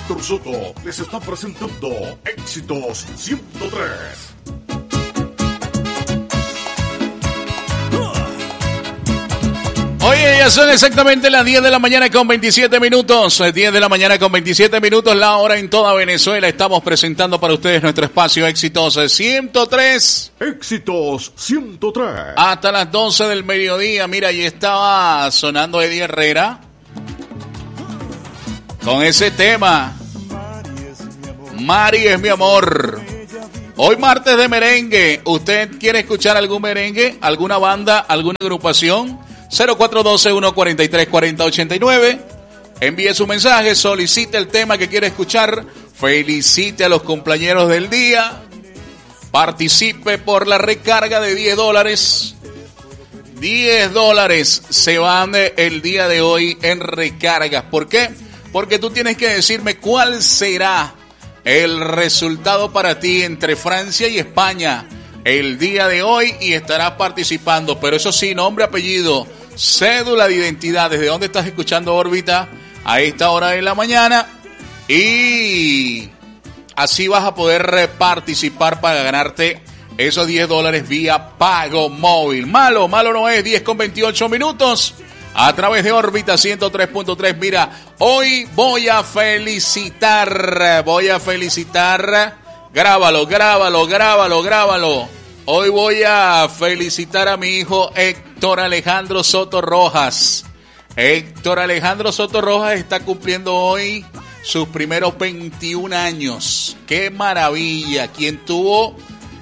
Héctor Soto les está presentando Éxitos 103. Oye, ya son exactamente las 10 de la mañana con 27 minutos. 10 de la mañana con 27 minutos, la hora en toda Venezuela. Estamos presentando para ustedes nuestro espacio Éxitos 103. Éxitos 103. Hasta las 12 del mediodía. Mira, ahí estaba sonando Eddie Herrera con ese tema. Mari es mi amor. Hoy martes de merengue. ¿Usted quiere escuchar algún merengue? ¿Alguna banda? ¿Alguna agrupación? 0412-143-4089. Envíe su mensaje, solicite el tema que quiere escuchar, felicite a los cumpleaños del día, participe por la recarga de $10. $10 se van el día de hoy en recargas. ¿Por qué? Porque tú tienes que decirme cuál será el resultado para ti entre Francia y España el día de hoy y estarás participando. Pero eso sí, nombre, apellido, cédula de identidad, desde dónde estás escuchando Órbita a esta hora de la mañana, y así vas a poder participar para ganarte esos $10 vía pago móvil. Malo no es. 10 con 28 minutos a través de Órbita 103.3. Mira, hoy voy a felicitar, grábalo. Hoy voy a felicitar a mi hijo Héctor Alejandro Soto Rojas. Héctor Alejandro Soto Rojas está cumpliendo hoy sus primeros 21 años. ¡Qué maravilla! Quien tuvo,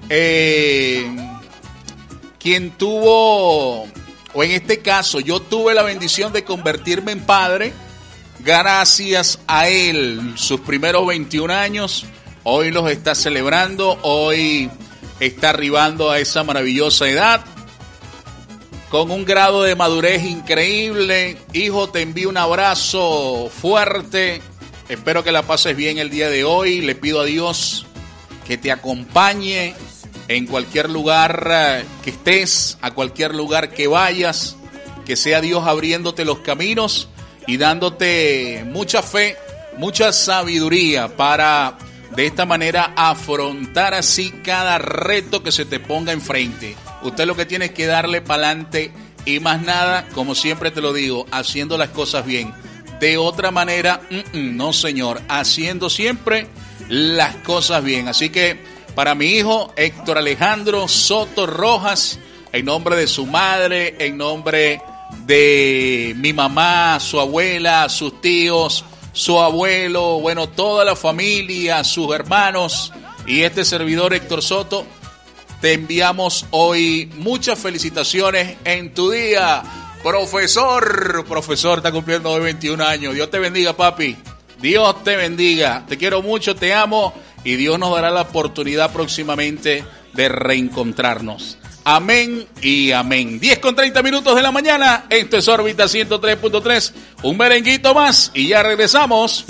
o en este caso, yo tuve la bendición de convertirme en padre gracias a él. Sus primeros 21 años, hoy los está celebrando, hoy está arribando a esa maravillosa edad con un grado de madurez increíble. Hijo, te envío un abrazo fuerte. Espero que la pases bien el día de hoy. Le pido a Dios que te acompañe en cualquier lugar que estés, a cualquier lugar que vayas, que sea Dios abriéndote los caminos y dándote mucha fe, mucha sabiduría para de esta manera afrontar así cada reto que se te ponga enfrente. Usted lo que tiene es que darle para adelante y más nada, como siempre te lo digo, haciendo las cosas bien. De otra manera, no señor, haciendo siempre las cosas bien. Así que para mi hijo Héctor Alejandro Soto Rojas, en nombre de su madre, en nombre de mi mamá, su abuela, sus tíos, su abuelo, bueno, toda la familia, sus hermanos y este servidor Héctor Soto, te enviamos hoy muchas felicitaciones en tu día. Profesor está cumpliendo hoy 21 años. Dios te bendiga, papi. Dios te bendiga. Te quiero mucho, te amo y Dios nos dará la oportunidad próximamente de reencontrarnos. Amén y amén. 10 con 30 minutos de la mañana. Esto es Órbita 103.3. Un merenguito más y ya regresamos.